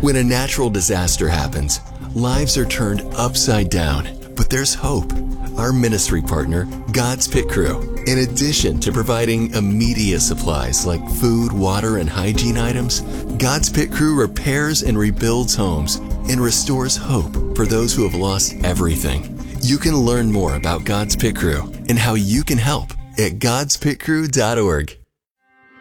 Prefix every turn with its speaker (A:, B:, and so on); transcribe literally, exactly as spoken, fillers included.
A: When a natural disaster happens, lives are turned upside down, but there's hope. Our ministry partner, God's Pit Crew, in addition to providing immediate supplies like food, water, and hygiene items, God's Pit Crew repairs and rebuilds homes and restores hope for those who have lost everything. You can learn more about God's Pit Crew and how you can help at gods pit crew dot org.